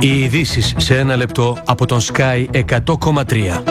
Οι ειδήσεις σε ένα λεπτό από τον Sky 100,3.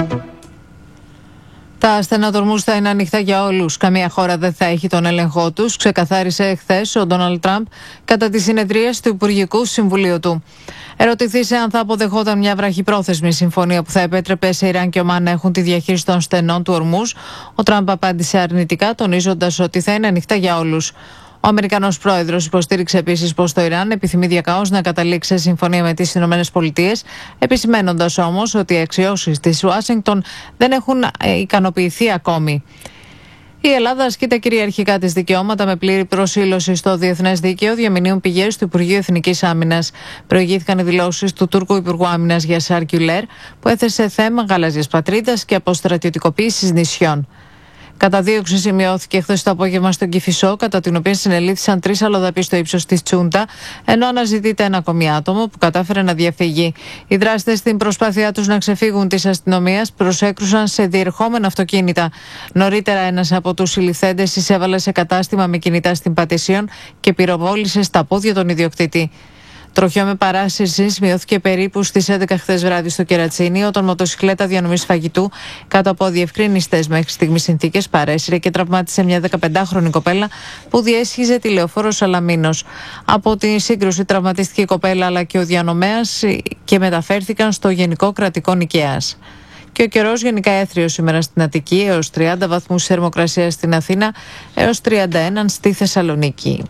Τα στενά του ορμούς θα είναι ανοιχτά για όλους. Καμία χώρα δεν θα έχει τον έλεγχό τους, ξεκαθάρισε εχθές ο Ντόναλντ Τραμπ κατά τη συνεδρίαση του Υπουργικού Συμβουλίου του. Ερωτηθείς αν θα αποδεχόταν μια βραχυπρόθεσμη συμφωνία που θα επέτρεπε σε Ιράν και Ομάν να έχουν τη διαχείριση των στενών του ορμούς, ο Τραμπ απάντησε αρνητικά, τονίζοντας ότι θα είναι ανοιχτά για όλους. Ο Αμερικανός πρόεδρος υποστήριξε επίσης πως το Ιράν επιθυμεί διακάως να καταλήξει σε συμφωνία με τις ΗΠΑ, επισημαίνοντας όμως ότι οι αξιώσεις της Ουάσιγκτον δεν έχουν ικανοποιηθεί ακόμη. Η Ελλάδα ασκεί τα κυριαρχικά της δικαιώματα με πλήρη προσήλωση στο διεθνές δίκαιο, διαμηνύουν πηγές του Υπουργείου Εθνικής Άμυνας. Προηγήθηκαν οι δηλώσεις του Τούρκου Υπουργού Άμυνας Γιασάρ Γκιουλέρ, που έθεσε θέμα γαλάζιας πατρίδας και αποστρατιωτικοποίησης νησιών. Καταδίωξη σημειώθηκε χθες το απόγευμα στον Κηφισό, κατά την οποία συνελήφθησαν 3 αλλοδαποί στο ύψος της Τσούντα, ενώ αναζητείται ένα ακόμη άτομο που κατάφερε να διαφύγει. Οι δράστες, στην προσπάθειά τους να ξεφύγουν της αστυνομίας, προσέκρουσαν σε διερχόμενα αυτοκίνητα. Νωρίτερα, ένας από τους συλληφθέντες εισέβαλε σε κατάστημα με κινητά στην Πατησίων και πυροβόλησε στα πόδια τον ιδιοκτήτη. Τροχιό με παράσυρση σημειώθηκε περίπου στις 11 χθες βράδυ στο Κερατσίνι, όταν μοτοσυκλέτα διανομής φαγητού κάτω από αδιευκρίνιστες μέχρι στιγμής συνθήκες παρέσυρε και τραυμάτισε μια 15χρονη κοπέλα που διέσχιζε τη λεωφόρο Σαλαμίνος. Από τη σύγκρουση τραυματίστηκε η κοπέλα αλλά και ο διανομέας και μεταφέρθηκαν στο Γενικό Κρατικό Νικαίας. Και ο καιρός γενικά έθριος σήμερα στην Αττική, έως 30 βαθμούς θερμοκρασίας στην Αθήνα, έως 31 στη Θεσσαλονίκη.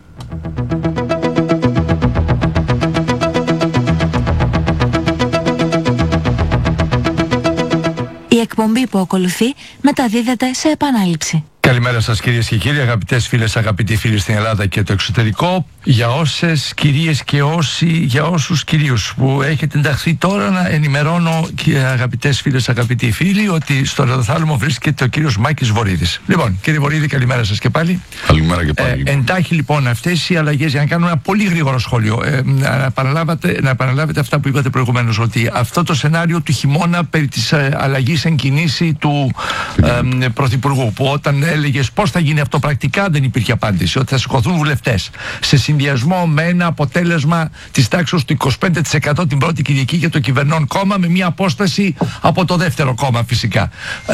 Η εκπομπή που ακολουθεί μεταδίδεται σε επανάληψη. Καλημέρα σας κυρίες και κύριοι, αγαπητές φίλες, αγαπητοί φίλοι στην Ελλάδα και το εξωτερικό. Για όσες κυρίες και για όσους κυρίους που έχετε ενταχθεί τώρα, να ενημερώνω, και αγαπητές φίλες, αγαπητοί φίλοι, ότι στο ραδιοθάλαμο βρίσκεται ο κύριος Μάκης Βορίδης. Λοιπόν, κύριε Βορίδη, καλημέρα σας και πάλι. Καλημέρα και πάλι. Εντάχει λοιπόν αυτές οι αλλαγές, για να κάνουμε ένα πολύ γρήγορο σχόλιο, να επαναλάβετε αυτά που είπατε προηγουμένως, ότι αυτό το σενάριο του χειμώνα περί της αλλαγής εν κινήσει του Πρωθυπουργού, που όταν έλεγες πώς θα γίνει αυτό πρακτικά, δεν υπήρχε απάντηση. Ότι θα σηκωθούν βουλευτές σε συνδυασμό με ένα αποτέλεσμα της τάξης του 25% την πρώτη Κυριακή για το κυβερνών κόμμα, με μια απόσταση από το δεύτερο κόμμα φυσικά.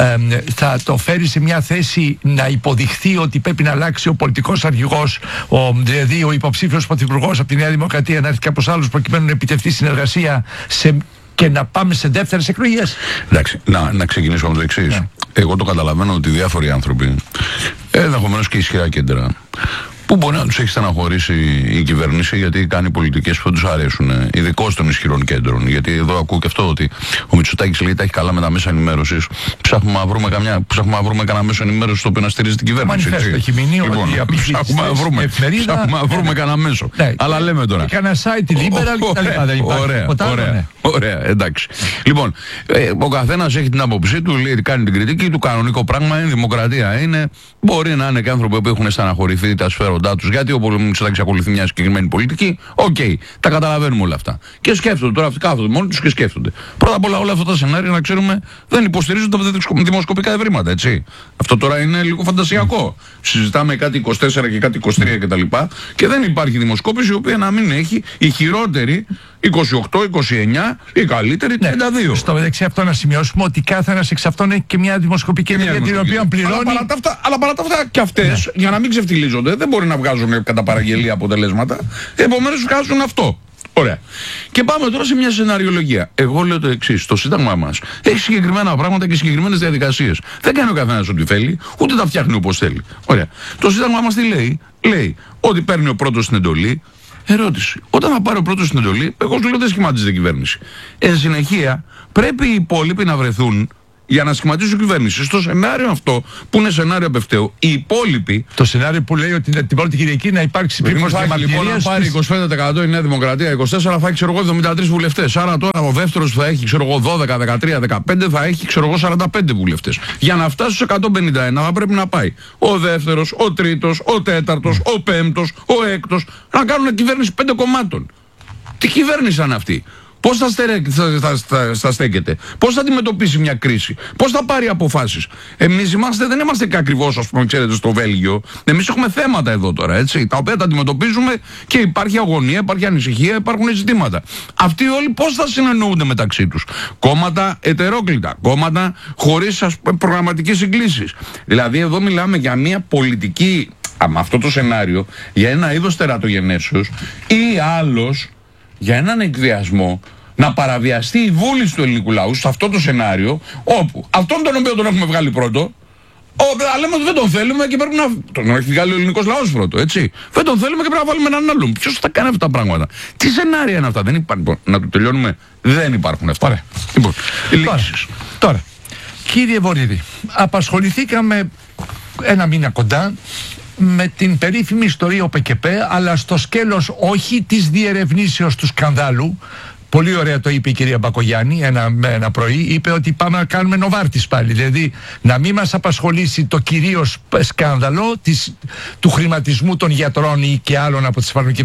Θα το φέρει σε μια θέση να υποδειχθεί ότι πρέπει να αλλάξει ο πολιτικός αρχηγός, δηλαδή ο υποψήφιος πρωθυπουργός από τη Νέα Δημοκρατία, να έρθει κάποιος άλλος προκειμένου να επιτευχθεί συνεργασία και να πάμε σε δεύτερες εκλογές. Εντάξει, να ξεκινήσω με το εξής. Εγώ το καταλαβαίνω ότι διάφοροι άνθρωποι, ενδεχομένως και ισχυρά κέντρα, που μπορεί να τους έχει στεναχωρήσει η κυβέρνηση γιατί κάνει πολιτικές που δεν τους αρέσουν, ειδικώς των ισχυρών κέντρων. Γιατί εδώ ακούω και αυτό ότι ο Μητσοτάκης λέει τα έχει καλά με τα μέσα ενημέρωσης. Ψάχνουμε να βρούμε κανένα μέσο ενημέρωση το οποίο να στηρίζει την κυβέρνηση. Έχει μείνει λοιπόν, ψάχνουμε να βρούμε κανένα μέσο. Αλλά λέμε τώρα. Κάνα site, liberal κτλ. Ωραία, εντάξει. Λοιπόν, ο καθένας έχει την άποψή του, λέει, κάνει την κριτική του. Κανονικό πράγμα είναι, δημοκρατία είναι. Μπορεί να είναι και άνθρωποι που έχουν στεναχωρηθεί τα σφαίροντά τους, γιατί ο Μητσοτάκης ακολουθεί μια συγκεκριμένη πολιτική. Οκ, τα καταλαβαίνουμε όλα αυτά. Και σκέφτονται τώρα, αυτοί κάθονται μόνοι τους και σκέφτονται. Πρώτα απ' όλα αυτά τα σενάρια, να ξέρουμε, δεν υποστηρίζονται από τα δημοσκοπικά ευρήματα, έτσι. Αυτό τώρα είναι λίγο φαντασιακό. Συζητάμε κάτι 24 και κάτι 23 κτλ. Και δεν υπάρχει δημοσκόπηση η οποία να μην έχει η χειρότερη 28, 29, η καλύτερη 32. Στο μεταξύ, αυτό να σημειώσουμε ότι κάθε ένας εξ αυτών έχει και μια δημοσκοπική εταιρεία την οποία πληρώνει. Αλλά παρά τα αυτά και αυτές, για να μην ξεφτιλίζονται, δεν μπορεί να βγάζουν κατά παραγγελία αποτελέσματα. Επομένως βγάζουν αυτό. Ωραία. Και πάμε τώρα σε μια σεναριολογία. Εγώ λέω το εξής: το Σύνταγμά μας έχει συγκεκριμένα πράγματα και συγκεκριμένες διαδικασίες. Δεν κάνει ο καθένας ό,τι θέλει, ούτε τα φτιάχνει όπως θέλει. Ωραία. Το Σύνταγμά μας τι λέει? Λέει ότι παίρνει ο πρώτος την εντολή. Ερώτηση: όταν θα πάρει ο πρώτος την εντολή, εγώ σου λέω δεν σχηματίζεται κυβέρνηση. Εν συνεχεία, πρέπει οι υπόλοιποι να βρεθούν για να σχηματίσουν κυβέρνηση. Στο σενάριο αυτό, που είναι σενάριο απευταίο, οι υπόλοιποι. Το σενάριο που λέει ότι την πρώτη Κυριακή να υπάρξει πλήρως διαμαρτυρία. Λοιπόν, να πάρει 25% η Νέα Δημοκρατία, 24 θα έχει, ξέρω εγώ, 73 βουλευτές. Άρα τώρα ο δεύτερος θα έχει, ξέρω εγώ, 12, 13, 15 θα έχει, ξέρω εγώ, 45 βουλευτές. Για να φτάσει στους 151 θα πρέπει να πάει ο δεύτερος, ο τρίτος, ο τέταρτος, ο πέμπτος, ο έκτος να κάνουν κυβέρνηση 5 κομμάτων. Τι κυβέρνηση είναι αυτή? Πώς θα στέκεται, πώς θα αντιμετωπίσει μια κρίση, πώς θα πάρει αποφάσεις. Εμείς δεν είμαστε ακριβώς, ας πούμε, ξέρετε, στο Βέλγιο. Εμείς έχουμε θέματα εδώ τώρα, έτσι, τα οποία τα αντιμετωπίζουμε και υπάρχει αγωνία, υπάρχει ανησυχία, υπάρχουν ζητήματα. Αυτοί όλοι πώς θα συνεννοούνται μεταξύ τους? Κόμματα ετερόκλητα, κόμματα χωρίς προγραμματικές συγκλήσεις. Δηλαδή, εδώ μιλάμε για μια πολιτική, με αυτό το σενάριο, για ένα είδος τερατογενέσεως ή άλλος για έναν εκβιασμό να παραβιαστεί η βούληση του ελληνικού λαού σε αυτό το σενάριο, όπου αυτόν τον οποίο τον έχουμε βγάλει πρώτο, λέμε ότι δεν τον θέλουμε και πρέπει να. Τον έχει βγάλει ο ελληνικός λαός πρώτο, έτσι. Δεν τον θέλουμε και πρέπει να βάλουμε έναν άλλον. Ποιος θα κάνει αυτά τα πράγματα? Τι σενάρια είναι αυτά? Δεν υπάρχουν. Να το τελειώνουμε. Δεν υπάρχουν αυτά. Ωραία. Λοιπόν, τώρα, κύριε Βορίδη, απασχοληθήκαμε ένα μήνα κοντά με την περίφημη ιστορία ΟΠΕΚΕΠ, αλλά στο σκέλος όχι της διερευνήσεως του σκανδάλου. Πολύ ωραία το είπε η κυρία Μπακογιάννη ένα πρωί. Είπε ότι πάμε να κάνουμε Νοβάρτις πάλι. Δηλαδή να μην μας απασχολήσει το κυρίως σκάνδαλο του χρηματισμού των γιατρών ή και άλλων από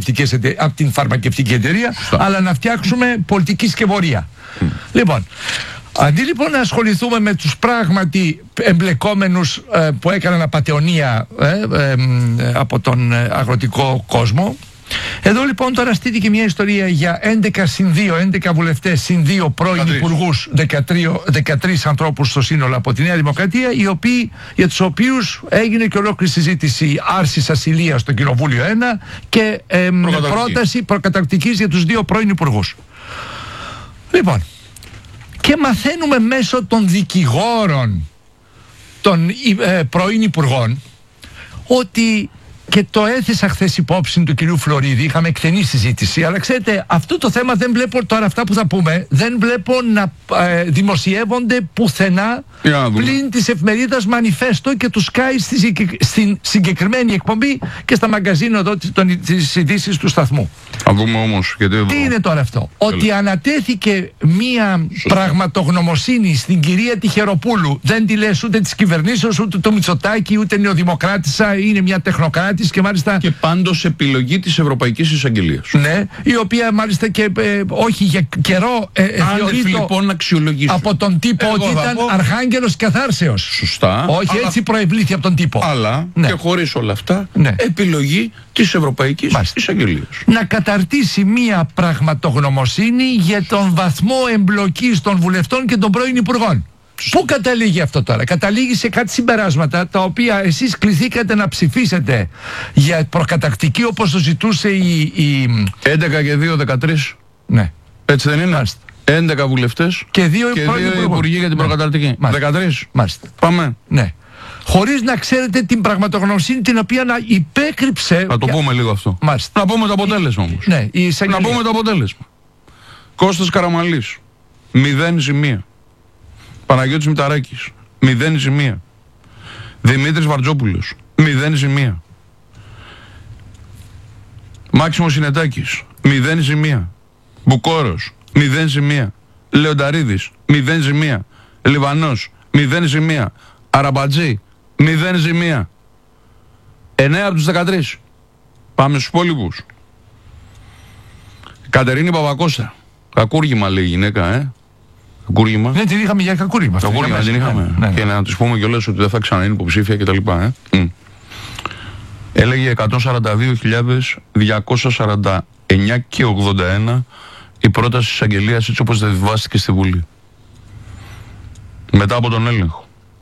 την φαρμακευτική εταιρεία, αλλά να φτιάξουμε πολιτική σκευωρία. Λοιπόν, αντί λοιπόν να ασχοληθούμε με τους πράγματι εμπλεκόμενους που έκαναν απατεωνία από τον αγροτικό κόσμο, εδώ λοιπόν τώρα στήθηκε μια ιστορία για 11 βουλευτές συν 2 πρώην υπουργούς, 13 ανθρώπους στο σύνολο από τη Νέα Δημοκρατία, για τους οποίους έγινε και ολόκληρη συζήτηση άρσης ασυλίας στο Κοινοβούλιο 1 και πρόταση προκαταρκτικής για τους 2 πρώην υπουργούς. Λοιπόν, και μαθαίνουμε μέσω των δικηγόρων των πρώην υπουργών ότι, και το έθεσα χθες υπόψη του κυρίου Φλωρίδη, είχαμε εκτενή συζήτηση, αλλά ξέρετε, αυτό το θέμα δεν βλέπω τώρα, αυτά που θα πούμε, δεν βλέπω να δημοσιεύονται πουθενά πλην της εφημερίδας Μανιφέστο και του Sky στην συγκεκριμένη εκπομπή και στα μαγκαζίνο εδώ της ειδήσεις του σταθμού. Θα δούμε όμως, γιατί εδώ... Τι είναι τώρα αυτό? Ότι ανατέθηκε μία πραγματογνωμοσύνη στην κυρία Τυχεροπούλου, δεν τη λες ούτε της κυβερνήσεως, ούτε το Μητσοτάκη, ούτε νεοδημοκράτησα, είναι μια τεχνοκράτης και μάλιστα... Και πάντως επιλογή της Ευρωπαϊκής Εισαγγελίας. Ναι, η οποία μάλιστα και όχι για καιρό θεωρείται λοιπόν από τον τύπο ότι ήταν αρχάγγελος καθάρσεως. Σωστά. Όχι, αλλά... έτσι προευλήθη από τον τύπο. Αλλά και χωρίς όλα αυτά, επιλογή της Ευρωπαϊκής Εισαγγελίας. Να καταρτήσει μία πραγματογνωμοσύνη για τον βαθμό εμπλοκής των βουλευτών και των πρώην υπουργών. Πού καταλήγει αυτό τώρα? Καταλήγει σε κάτι συμπεράσματα τα οποία εσείς κληθήκατε να ψηφίσετε για προκατακτική, όπως το ζητούσε η... 11 και 2, 13. Ναι. Έτσι δεν είναι? 11 βουλευτές και 2 υπουργοί για την προκατακτική. 13. Μάλιστα. Πάμε. Ναι. Χωρίς να ξέρετε την πραγματογνωμοσύνη την οποία να υπέκρυψε... Να το πούμε λίγο αυτό. Μάλιστα. Να πούμε το αποτέλεσμα όμως. Ναι, να πούμε το αποτέλεσμα. Κώστας Καραμανλής, 0 ζημία. Παναγιώτης Μηταράκης, 0 ζημία. Δημήτρης Βαρτζόπουλος, 0 ζημία. Μάξιμος Συνετάκης, 0 ζημία. Μπουκόρος, 0 ζημία. Λεονταρίδης, 0 ζημία. Λιβανός, 0 ζημία. Αραμπατζή, 0 ζημία. 9 από τους 13. Πάμε στους υπόλοιπους. Κατερίνη Παπακώστα. Κακούργημα λέει η γυναίκα, Κακούργημα. Ναι, την είχαμε για κακούργημα. Κακούργημα την είχαμε. Ναι. Και να τους πούμε κιόλας ότι δεν θα ξαναείνει υποψήφια κτλ. Έλεγε 142.249 και 81 η πρόταση της εισαγγελίας έτσι όπως διαβάστηκε στη Βουλή. Μετά από τον έλεγχο.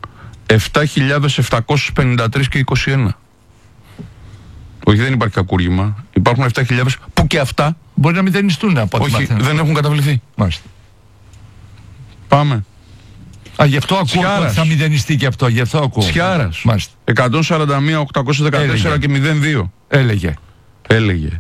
7.753 και 21. Όχι, δεν υπάρχει κακούργημα. Υπάρχουν 7.000 που και αυτά μπορεί να μηδενιστούν από ό,τι μαθαίνω. Δεν έχουν καταβληθεί. Μάλιστα. Πάμε. Γι' αυτό ακούω ότι θα μηδενιστεί και αυτό. Γι' αυτό ακούω. Σιάρας. 141.814 και 02. Έλεγε.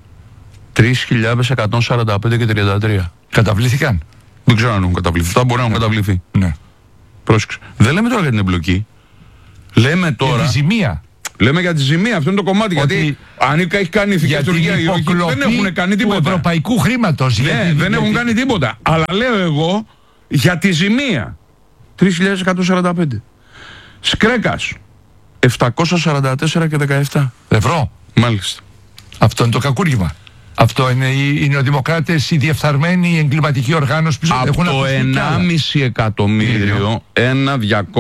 3.145 και 33. Καταβλήθηκαν. Δεν ξέρω αν έχουν καταβληθεί. Αυτά μπορεί να έχουν καταβληθεί. Ναι. Πρόσεξε. Δεν λέμε τώρα για την εμπλοκή. Λέμε τώρα. Για τη ζημία. Λέμε για τη ζημία. Αυτό είναι το κομμάτι. Ότι γιατί αν έχει κάνει ηθική λειτουργία ή όχι, δεν έχουν κάνει τίποτα. Του ευρωπαϊκού χρήματος. Ναι, δεν έχουν κάνει τίποτα. Αλλά λέω εγώ για τη ζημία. 3.145. Σκρέκας. 744 και 17. Ευρώ. Μάλιστα. Αυτό είναι το κακούργημα. Αυτό είναι οι νεοδημοκράτες, οι διεφθαρμένοι, η εγκληματική οργάνωση που από το 1,5 εκατομμύριο, ένα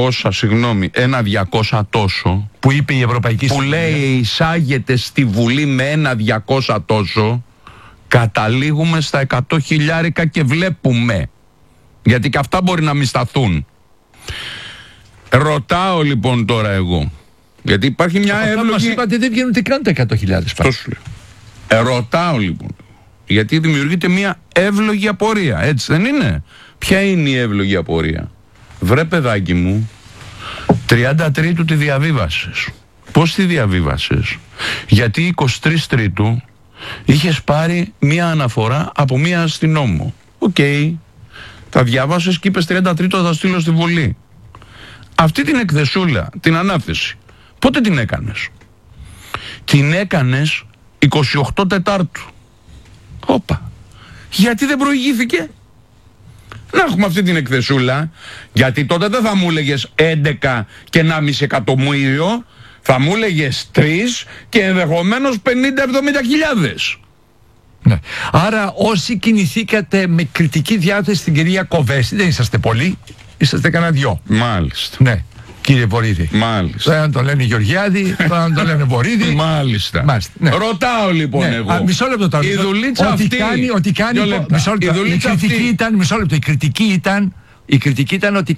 200 τόσο που είπε η Ευρωπαϊκή που λέει εισάγεται στη Βουλή με ένα 200 τόσο, καταλήγουμε στα 100.000 και βλέπουμε. Γιατί και αυτά μπορεί να μη σταθούν. Ρωτάω λοιπόν τώρα εγώ, γιατί υπάρχει μια εύλογη... Μας είπατε δεν βγαίνουν τι κάνουν τα 100.000 πάντως. Ρωτάω λοιπόν, γιατί δημιουργείται μια εύλογη απορία, έτσι δεν είναι? Ποια είναι η εύλογη απορία? Βρε παιδάκι μου, 30 Τρίτου τη διαβίβασες. Πώς τη διαβίβασες? Γιατί 23 Τρίτου είχες πάρει μια αναφορά από μια αστυνόμο. Οκ. Τα διάβασες και είπες 30 Τρίτου θα στείλω στη Βουλή. Αυτή την εκθεσούλα, την ανάθεση, πότε την έκανες? Την έκανες 28 Τετάρτου. Όπα. Γιατί δεν προηγήθηκε? Να έχουμε αυτή την εκθεσούλα, γιατί τότε δεν θα μου έλεγες 11 και 1,5 εκατομμύριο, θα μου έλεγες 3 και ενδεχομένως 50-70 χιλιάδες. Ναι. Άρα όσοι κινηθήκατε με κριτική διάθεση στην κυρία Κοβέση, δεν είσαστε πολλοί, είσαστε κανένα δυο. Μάλιστα. Ναι, κύριε Βορίδη. Μάλιστα. Τώρα το λένε Γεωργιάδη, τώρα το λένε Βορίδη. Μάλιστα. Ναι. Ρωτάω λοιπόν ναι. εγώ. Μισό λεπτό τώρα. Η δουλίτσα αυτή. Ότι κάνει η κριτική ήταν ότι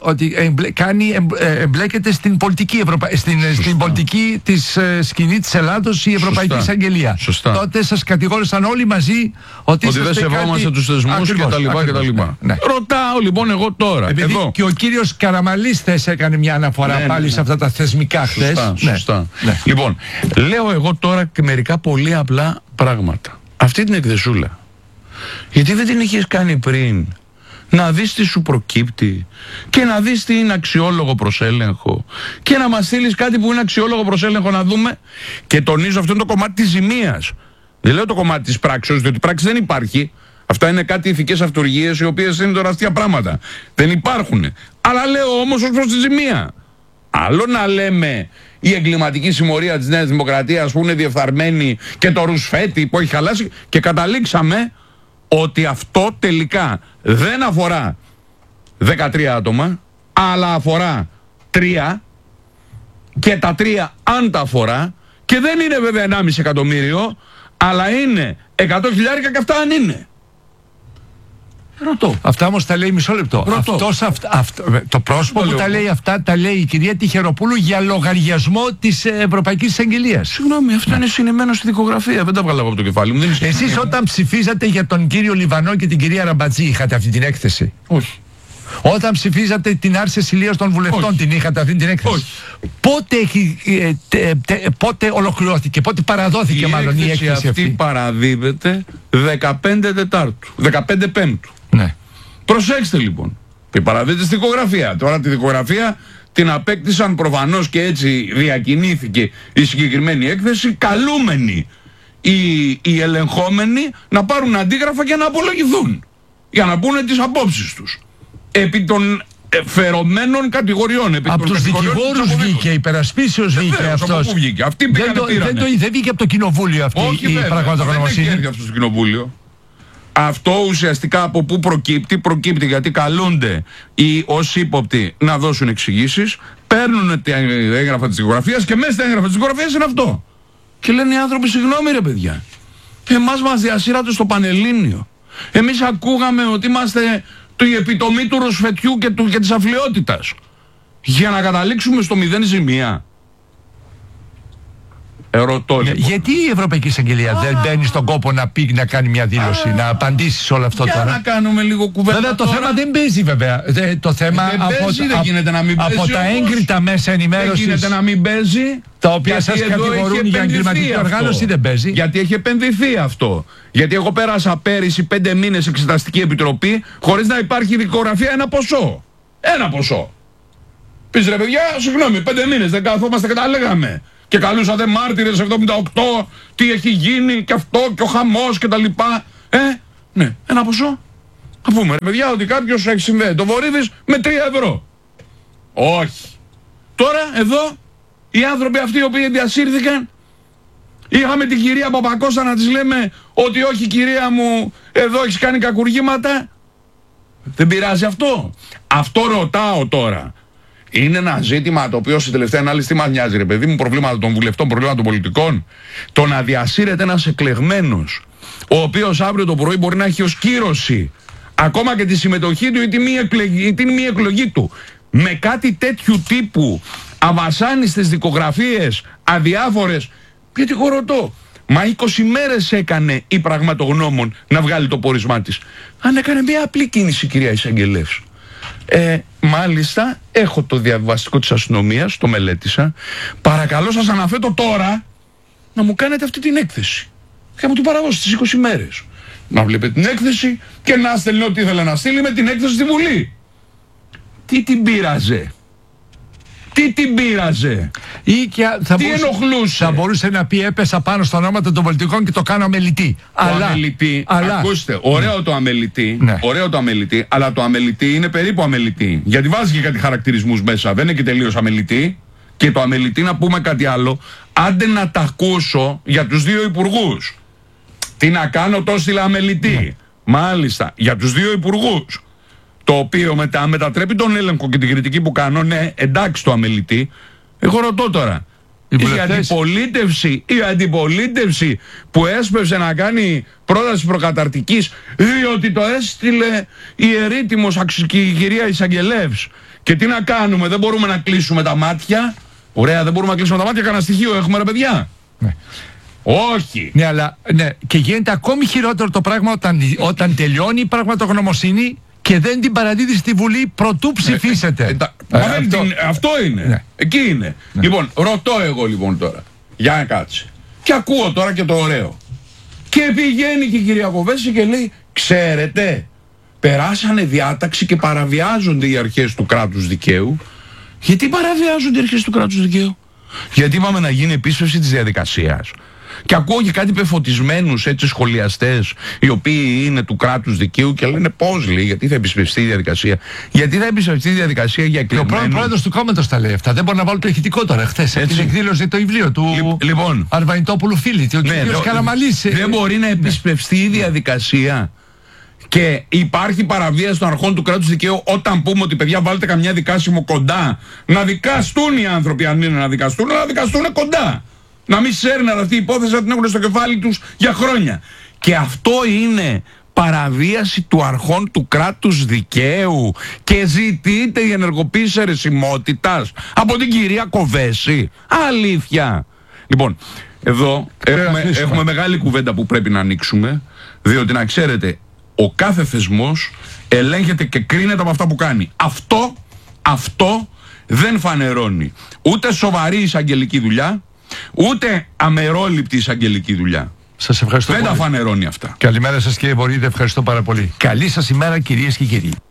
εμπλέκεται στην πολιτική, στην πολιτική της σκηνή της Ελλάδος η Ευρωπαϊκή Εισαγγελία. Σωστά. Τότε σας κατηγόρησαν όλοι μαζί ότι δεν σεβόμαστε τους θεσμούς κτλ. Ναι. Ρωτάω λοιπόν εγώ τώρα. Επειδή εδώ. Και ο κύριος Καραμαλής θες έκανε μια αναφορά πάλι σε αυτά τα θεσμικά χθες. Σωστά. Ναι. Λοιπόν, λέω εγώ τώρα και μερικά πολύ απλά πράγματα. Αυτή την εκδεσούλα, γιατί δεν την είχες κάνει πριν? Να δεις τι σου προκύπτει και να δεις τι είναι αξιόλογο προς έλεγχο και να μας στείλεις κάτι που είναι αξιόλογο προς έλεγχο να δούμε. Και τονίζω, αυτό είναι το κομμάτι της ζημίας. Δεν λέω το κομμάτι της πράξης, διότι πράξη δεν υπάρχει. Αυτά είναι κάτι ηθικές αυτουργίες οι οποίες είναι τεράστια πράγματα. Δεν υπάρχουν. Αλλά λέω όμως ως προς τη ζημία. Άλλο να λέμε η εγκληματική συμμορία της Νέας Δημοκρατίας που είναι διεφθαρμένη και το ρουσφέτη που έχει χαλάσει, και καταλήξαμε ότι αυτό τελικά δεν αφορά 13 άτομα, αλλά αφορά 3, και τα 3 αν τα αφορά, και δεν είναι βέβαια 1,5 εκατομμύριο, αλλά είναι 100.000 και αυτά αν είναι. Ρωτώ. Αυτά όμως τα λέει, μισό λεπτό. Το πρόσωπο που τα λέει αυτά τα λέει η κυρία Τυχεροπούλου για λογαριασμό της Ευρωπαϊκής Εισαγγελίας. Συγγνώμη, αυτό είναι συνημμένο στη δικογραφία. Δεν τα βγάλω από το κεφάλι μου. Εσείς όταν ψηφίζατε για τον κύριο Λιβανό και την κυρία Ραμπατζή είχατε αυτή την έκθεση? Όχι. Όταν ψηφίζατε την άρση ασυλίας των βουλευτών, την είχατε αυτή την έκθεση? Όχι. Πότε ολοκληρώθηκε, πότε παραδόθηκε μάλλον η έκθεση αυτή? Παραδίδεται 15 Τετάρτου, 15 Πέμπτου. Ναι. Προσέξτε λοιπόν. Και παραδίδεται στη δικογραφία. Τώρα τη δικογραφία την απέκτησαν προφανώς και έτσι διακινήθηκε η συγκεκριμένη έκθεση, καλούμενοι οι ελεγχόμενοι να πάρουν αντίγραφα και να απολογηθούν. Για να πούνε τις απόψεις τους. Επί των φερωμένων κατηγοριών. Από τους δικηγόρους βγήκε, υπερασπίσεως βγήκε αυτός. Δεν βγήκε από το κοινοβούλιο αυτή η πραγματογνωμοσύνη. Δεν βγήκε από το κοινοβούλιο. Αυτό ουσιαστικά από πού προκύπτει? Προκύπτει γιατί καλούνται οι ως ύποπτοι να δώσουν εξηγήσεις, παίρνουν τα έγγραφα της δικογραφίας και μέσα στα έγγραφα της δικογραφίας είναι αυτό. Και λένε οι άνθρωποι, συγγνώμη ρε παιδιά, εμάς μας διασύρατε στο Πανελλήνιο. Εμείς ακούγαμε ότι είμαστε η επιτομή του ρουσφετιού και της αφλιότητας. Για να καταλήξουμε στο 0 ζημία. Ερωτώ λοιπόν. Γιατί η Ευρωπαϊκή Εισαγγελία δεν μπαίνει στον κόπο να πει, να κάνει μια δήλωση, να απαντήσει σε όλο αυτό τώρα? Για να κάνουμε λίγο κουβέντα. Βέβαια το θέμα δεν παίζει βέβαια. Το θέμα από τα έγκριτα μέσα ενημέρωσης. Δεν γίνεται να μην παίζει. Τα οποία σας κατηγορούν για εγκληματική οργάνωση, δεν παίζει. Γιατί έχει επενδυθεί αυτό. Γιατί εγώ πέρασα πέρυσι 5 μήνες εξεταστική επιτροπή χωρίς να υπάρχει δικογραφία ένα ποσό. Ένα ποσό. Πεις ρε παιδιά, συγγνώμη, 5 μήνες δεν καθόμαστε και τα λέγαμε. Και καλούσατε μάρτυρες 78, τι έχει γίνει και αυτό και ο χαμός και τα λοιπά. Ναι, ένα ποσό. Θα πούμε ρε παιδιά ότι κάποιος έχει συνδέει το Βορίδης με 3 ευρώ. Όχι. Τώρα εδώ οι άνθρωποι αυτοί οι οποίοι διασύρθηκαν Είχαμε την κυρία Παπακώστα να της λέμε ότι όχι κυρία μου, εδώ έχεις κάνει κακουργήματα. Δεν πειράζει αυτό. Αυτό ρωτάω τώρα. Είναι ένα ζήτημα το οποίο στη τελευταία ανάλυση τι μας νοιάζει, ρε παιδί μου, προβλήματα των βουλευτών, προβλήματα των πολιτικών. Το να διασύρεται ένας εκλεγμένος, ο οποίος αύριο το πρωί μπορεί να έχει ως κύρωση ακόμα και τη συμμετοχή του ή την μη εκλογή του, με κάτι τέτοιου τύπου αβασάνιστες δικογραφίες, αδιάφορες. Γιατί εγώ ρωτώ, μα 20 μέρες έκανε η πραγματογνώμων να βγάλει το πόρισμά της. Αν έκανε μια απλή κίνηση, κυρία Εισαγγελεύς. Μάλιστα, έχω το διαβαστικό της αστυνομίας, το μελέτησα. Παρακαλώ σας αναφέρω τώρα να μου κάνετε αυτή την έκθεση. Και να μου την παραδώσετε στις 20 μέρες. Να βλέπετε την έκθεση και να στέλνει ό,τι ήθελε να στείλει με την έκθεση στη Βουλή. Τι την πείραζε? Τι την πείραζε? Ή και τι ενοχλούσε? Θα μπορούσε να πει έπεσα πάνω στα ονόματα των πολιτικών και το κάνω αμελητή. Ακούστε, ωραίο το αμελητή, ναι. Ωραίο το αμελητή, αλλά το αμελητή είναι περίπου αμελητή. Γιατί βάζει και κάτι χαρακτηρισμούς μέσα, δεν είναι και τελείως αμελητή. Και το αμελητή, να πούμε κάτι άλλο, άντε να τα ακούσω για τους δύο υπουργούς. Τι να κάνω, το στείλα αμελητή. Ναι. Μάλιστα, για τους δύο υπουργούς. Το οποίο μετά μετατρέπει τον έλεγχο και την κριτική που κάνω, ναι, εντάξει το αμελητή. Εγώ ρωτώ τώρα, η αντιπολίτευση που έσπευσε να κάνει πρόταση προκαταρτικής διότι το έστειλε η ερήτημος η κυρία Εισαγγελεύς. Και τι να κάνουμε, δεν μπορούμε να κλείσουμε τα μάτια? Ωραία, δεν μπορούμε να κλείσουμε τα μάτια, κανένα στοιχείο έχουμε, ρε παιδιά? Ναι. Όχι. Ναι, αλλά ναι, και γίνεται ακόμη χειρότερο το πράγμα όταν τελειώνει η πραγματογνωμοσύνη και δεν την παραδίδει στη Βουλή προτού ψηφίσετε. Αυτό είναι. Ναι. Εκεί είναι. Ναι. Λοιπόν, ρωτώ εγώ λοιπόν τώρα. Για να κάτσε. Και ακούω τώρα και το ωραίο. Και πηγαίνει και η κυρία Κοβέση και λέει, ξέρετε, περάσανε διάταξη και παραβιάζονται οι αρχές του κράτους δικαίου. Γιατί παραβιάζονται οι αρχές του κράτους δικαίου? Γιατί είπαμε να γίνει επίσπευση της διαδικασίας. Και ακούω και κάτι πεφωτισμένους έτσι σχολιαστές, οι οποίοι είναι του κράτους δικαίου και λένε πώς, λέει, γιατί θα επισπευστεί η διαδικασία? Γιατί θα επισπευστεί η διαδικασία για εκλεγμένους? Και ο πρώην πρόεδρος του κόμματος τα λέει αυτά. Δεν μπορεί να βάλω το ηχητικό τώρα. Χθες την εκδήλωση το βιβλίο του Αρβανιτόπουλου Φίλη. Ο κ. Καραμαλής. Δεν μπορεί να επισπευστεί η διαδικασία. Και υπάρχει παραβίαση των αρχών του κράτους δικαίου όταν πούμε ότι παιδιά βάλτε καμιά δικάσιμο κοντά. Να δικαστούν οι άνθρωποι, αν είναι να δικαστούν, αλλά να δικαστούν κοντά. Να μην σέρναν αυτή η υπόθεση, να την έχουν στο κεφάλι τους για χρόνια. Και αυτό είναι παραβίαση του αρχών του κράτους δικαίου. Και ζητείται η ενεργοποίηση αιρεσιμότητας από την κυρία Κοβέση. Αλήθεια. Λοιπόν, εδώ έχουμε μεγάλη κουβέντα που πρέπει να ανοίξουμε, διότι να ξέρετε, ο κάθε θεσμός ελέγχεται και κρίνεται από αυτά που κάνει. Αυτό δεν φανερώνει ούτε σοβαρή εισαγγελική δουλειά, ούτε αμερόληπτη εισαγγελική δουλειά. Σας ευχαριστώ πολύ. Δεν τα φανερώνει αυτά. Καλημέρα σας, κύριε Βορίδη, ευχαριστώ πάρα πολύ. Καλή σας ημέρα, κυρίες και κύριοι.